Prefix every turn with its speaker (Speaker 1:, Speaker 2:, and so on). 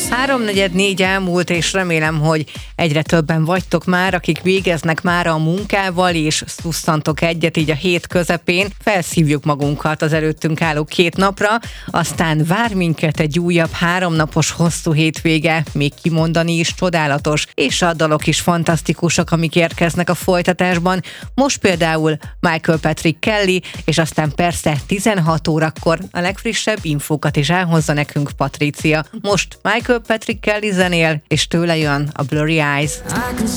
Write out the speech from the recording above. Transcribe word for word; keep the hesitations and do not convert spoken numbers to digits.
Speaker 1: Háromnegyed négy elmúlt, és remélem, hogy egyre többen vagytok már, akik végeznek már a munkával, és szusszantok egyet így a hét közepén. Felszívjuk magunkat az előttünk álló két napra, aztán vár minket egy újabb háromnapos hosszú hétvége, még kimondani is csodálatos, és a dalok is fantasztikusak, amik érkeznek a folytatásban. Most például Michael Patrick Kelly, és aztán persze tizenhat órakor a legfrissebb infókat is elhozza nekünk Patrícia. Most Michael Patrick Kelly zenél, és tőle jön a Blurry Eyes.